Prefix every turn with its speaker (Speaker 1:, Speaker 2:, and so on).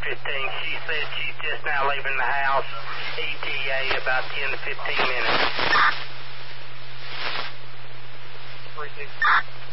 Speaker 1: She said she's just now leaving the house, ETA, about 10 to 15 minutes.
Speaker 2: 3-6.